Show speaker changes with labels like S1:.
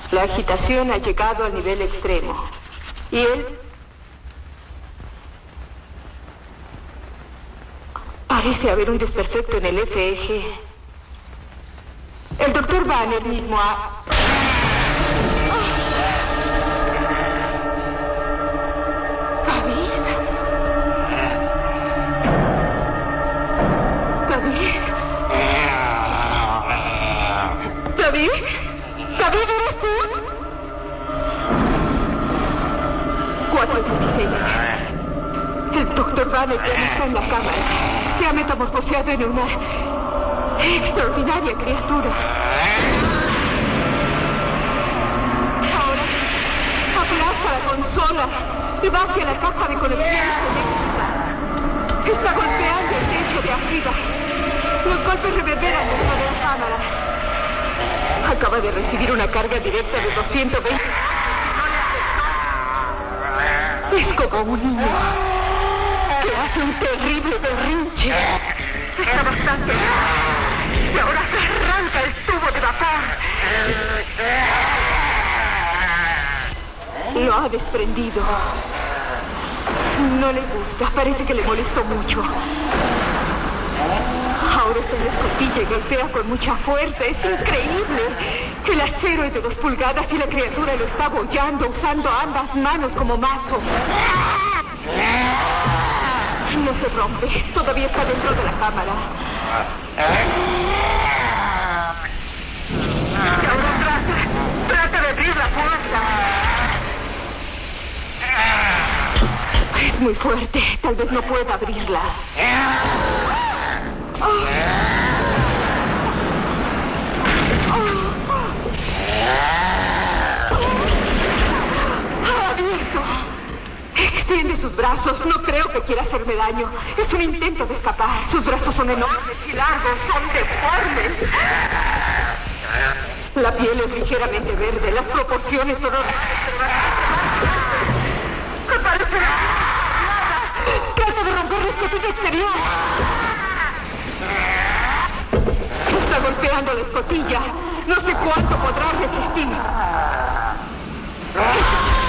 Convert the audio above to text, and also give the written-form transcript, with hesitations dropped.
S1: La agitación ha llegado al nivel extremo. ¿Y él? Parece haber un desperfecto en el FEG. El doctor Banner mismo ha... ¿David? ¿David, eres tú? 4:16. El doctor Banner ya no está en la cámara. Se ha metamorfoseado en una extraordinaria criatura. Ahora, aplasta la consola y va hacia la caja de conexiones eléctricas. Está golpeando el techo de arriba. Los golpes reverberan dentro de la cámara. Acaba de recibir una carga directa de 220. Es como un niño que hace un terrible berrinche. Está bastante. Y ahora se arranca el tubo de vapor. Lo ha desprendido. No le gusta. Parece que le molestó mucho. Ahora está en la escotilla y golpea con mucha fuerza. Es increíble. El acero es de 2 pulgadas y la criatura lo está abollando usando ambas manos como mazo. No se rompe. Todavía está dentro de la cámara. Y ahora trata de abrir la puerta. Es muy fuerte. Tal vez no pueda abrirla. Ha abierto. Extiende sus brazos. No creo que quiera hacerme daño. Es un intento de escapar. Sus brazos son enormes y largos. Son deformes. La piel es ligeramente verde. Las proporciones son horribles. ¡Me parece! ¡Trata de romper la escotilla exterior! Está golpeando la escotilla. No sé cuánto podrá resistir.